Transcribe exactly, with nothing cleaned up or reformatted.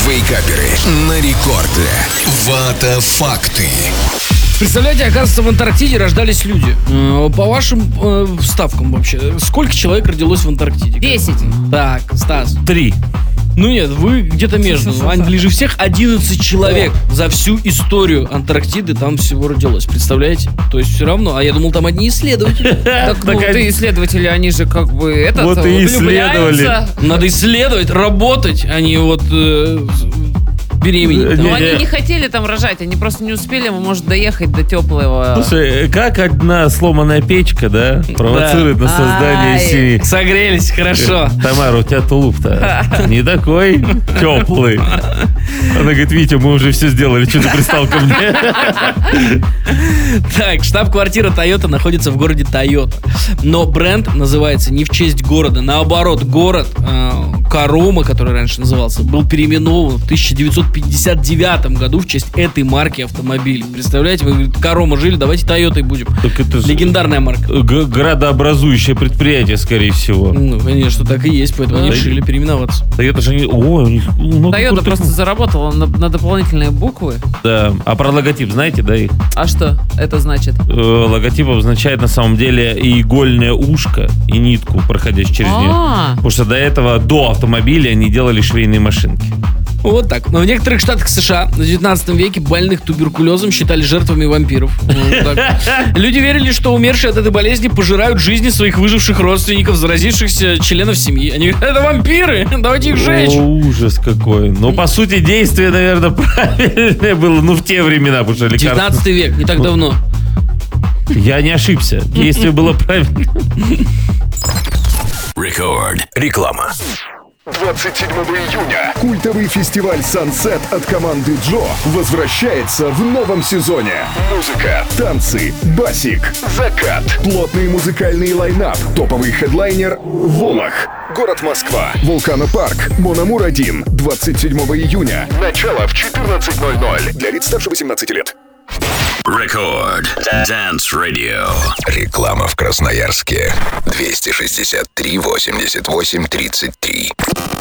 Вейкаперы на рекорде. Вата факты. Представляете, оказывается, в Антарктиде рождались люди. По вашим э, вставкам вообще, сколько человек родилось в Антарктиде? Десять. Так, Стас. Три. Ну нет, вы где-то между. Вань ближе всех. одиннадцать человек за всю историю Антарктиды там всего родилось. Представляете? То есть все равно. А я думал, там одни исследователи. Так, ну, ты исследователи, они же как бы этот, Вот и исследовали. влюбляются. Надо исследовать, работать, а не вот э, беременеть. Ну, Не, они не. не хотели там рожать, они просто не успели, может, доехать до теплого. Слушай, как одна сломанная печка, да, провоцирует на создание Ай. семьи. Согрелись, хорошо. Тамара, у тебя тулуп-то не такой теплый. Она говорит: Витя, мы уже все сделали, что ты пристал ко мне? Так, штаб-квартира Toyota находится в городе Тойота. Но бренд называется не в честь города. Наоборот, город э, Карома, который раньше назывался, был переименован в тысяча девятьсот пятьдесят девятом году в честь этой марки автомобилей. Представляете, вы говорите, Карома жили, давайте Тойотой будем. Так это же Легендарная марка. г- градообразующее предприятие, скорее всего. Ну, конечно, так и есть, поэтому они Да. решили переименоваться. Toyota же они... Ой, у них много Toyota крутых- просто заработала на, на дополнительные буквы. Да. А про логотип знаете, да, их? А что это значит? Э, Логотип обозначает на самом деле и игольное ушко, и нитку, проходящую через нее. А, Потому что до этого, до автомобиля, они делали швейные машинки. Вот так. Но в некоторых штатах США в девятнадцатом веке больных туберкулезом считали жертвами вампиров. Вот так. Люди верили, что умершие от этой болезни пожирают жизни своих выживших родственников, заразившихся членов семьи. Они говорят, это вампиры, давайте их сжечь. О, ужас какой. Но, по сути, действие, наверное, правильное было, ну, в те времена, потому что лекарства... девятнадцатый век, не так давно. Я не ошибся. Действие было правильное. Рекорд. Реклама. двадцать седьмого июня культовый фестиваль «Сансет» от команды Джо возвращается в новом сезоне. Музыка, танцы, басик, закат, плотный музыкальный лайнап, топовый хедлайнер «Волох». Город Москва, Вулканопарк, Мономур один, двадцать седьмого июня. Начало в четырнадцать ноль ноль. Для лиц старше восемнадцати лет. Рекорд. Dance Radio. Реклама в Красноярске. двести шестьдесят три восемьдесят восемь тридцать три.